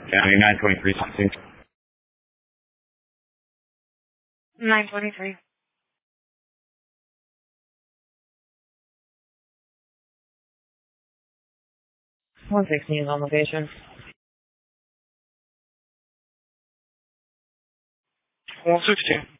County 923 something. 923. 116 is on location. 116.